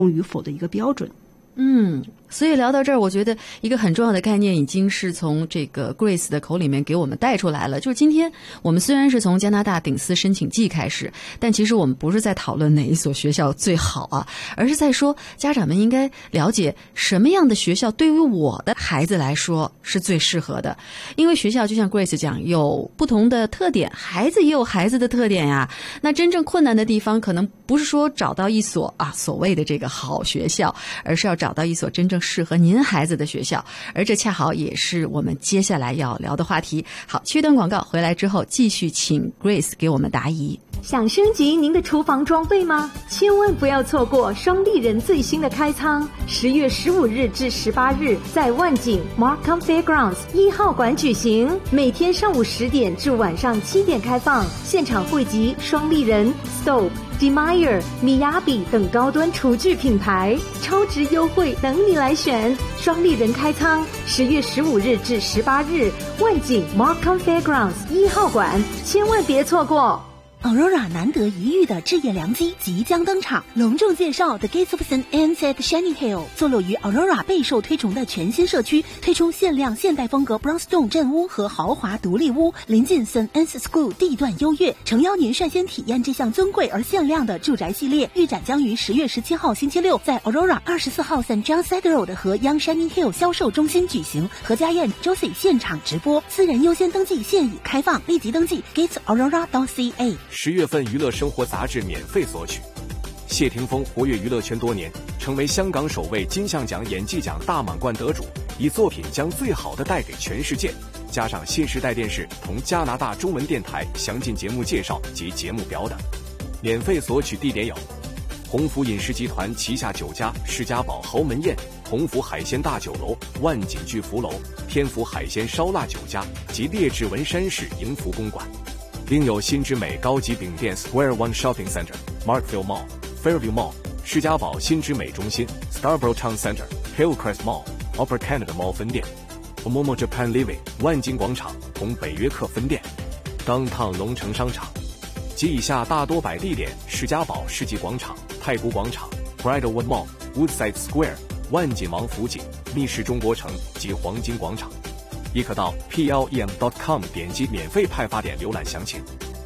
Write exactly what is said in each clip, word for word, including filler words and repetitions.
与否的一个标准。 嗯，所以聊到这儿，我觉得一个很重要的概念已经是从这个 Grace 的口里面给我们带出来了。就是今天我们虽然是从加拿大顶丝申请季开始，但其实我们不是在讨论哪一所学校最好啊，而是在说家长们应该了解什么样的学校对于我的孩子来说是最适合的。因为学校就像 Grace 讲，有不同的特点，孩子也有孩子的特点呀。那真正困难的地方可能不是说找到一所啊所谓的这个好学校，而是要找到一所真正适合您孩子的学校，而这恰好也是我们接下来要聊的话题。好，去一段广告，回来之后继续请 Grace 给我们答疑。 想升级您的厨房装备吗？千万不要错过双立人最新的开仓，十月十五日至十八日在万景 Markham Fairgrounds 一号馆举行，每天上午十点至晚上七点开放，现场汇集双立人、Stope、Demeyer、Miyabi 等高端厨具品牌，超值优惠等你来选。双立人开仓，十月十五日至十八日，万景 Markham Fairgrounds 一号馆，千万别错过。 Aurora 难得一遇的置业良机即将登场，隆重介绍 The Gates of Saint Anne's at Shannon Hill， 坐落于 Aurora 备受推崇的全新社区，推出限量现代风格 Brownstone 镇屋和豪华独立屋，临近 Saint Anne's School， 地段优越，诚邀您率先体验这项尊贵而限量的住宅系列。预展将于十月十七号星期六在 Aurora 二十四号 Saint John Side Road 和 Young Shannon Hill 销售中心举行，何家燕 Josie 现场直播，私人优先登记现已开放，立即登记 gates aurora dot c a。 十月份娱乐生活杂志免费索取。谢霆锋活跃娱乐圈多年，成为香港首位金像奖演技奖大满贯得主，以作品将最好的带给全世界。加上新时代电视同加拿大中文电台详尽节目介绍及节目表等。免费索取地点有鸿福饮食集团旗下酒家世家堡豪门宴、鸿福海鲜大酒楼、万锦巨福楼、天福海鲜烧腊酒家及列治文山市迎福公馆。另有新之美高级饼店 Square One Shopping Center、Markville Mall、Fairview Mall、世家堡新之美中心、Scarborough Town Center、Hillcrest Mall、Upper Canada Mall 分店、Momo Japan Living 万金广场同北约克分店、Downtown 龙城商场及以下大多摆地点：世家堡世纪广场、太古广场、Bridlewood Mall、Woodside Square、万锦王府井、密室中国城及黄金广场。亦可到 P L E M dot com 点击免费派发点浏览详情。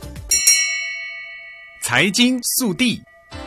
财经速递。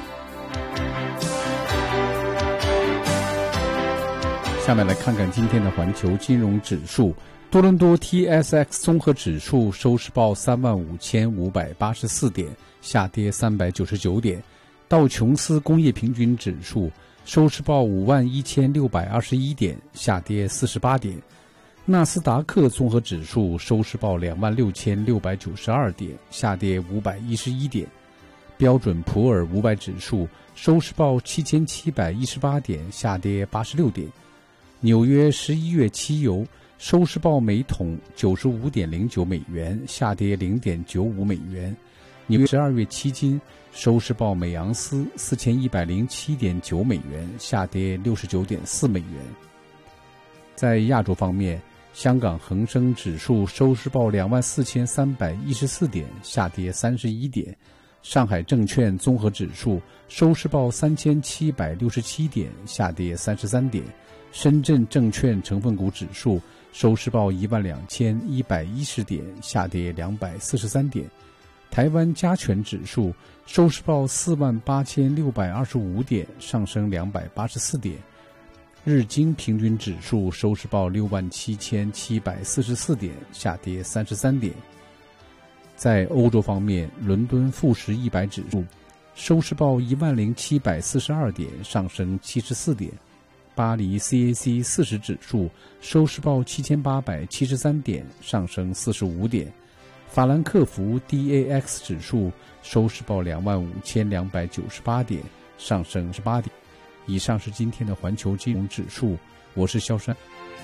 下面来看看今天的环球金融指数。多伦多 T S X 综合指数收市报三万五千五百八十四点，下跌三百九十九点。道琼斯工业平均指数收市报五万一千六百二十一点，下跌四十八点。纳斯达克综合指数收市报两万六千六百九十二点，下跌五百一十一点。标准普尔五百指数收市报七千七百一十八点，下跌八十六点。纽约十一月期油收市报每桶九十五点零九美元，下跌零点九五美元。纽约十二月期金收市报每盎司四千一百零七点九美元，下跌六十九点四美元。在亚洲方面，香港恒生指数收市报两万四千三百一十四点，下跌三十一点。上海证券综合指数收市报三千七百六十七点，下跌三十三点。深圳证券成分股指数收市报一万两千一百一十点，下跌两百四十三点。台湾加权指数收市报四万八千六百二十五点，上升两百八十四点。日经平均指数收市报六万七千七百四十四点，下跌三十三点。在欧洲方面，伦敦富时一百指数收市报一万零七百四十二点，上升七十四点。巴黎 C A C 四十指数收市报七千八百七十三点，上升四十五点。法兰克福 D A X 指数收市报两万五千两百九十八点，上升十八点。以上是今天的环球金融指数，我是肖山。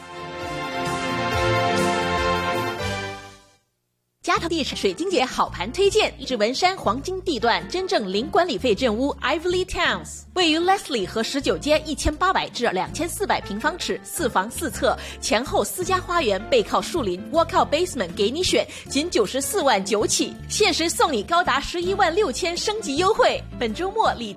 嘉陶地产水晶节好盘推荐，至文山黄金地段真正零管理费镇屋 Ivory Towns， 位于 Leslie 和十九街一千八百至两千四百平方尺，四房四侧，前后私家花园，背靠树林 ，walkout basement 给你选，仅九十四万九起，限时送你高达十一万六千升级优惠。本周末礼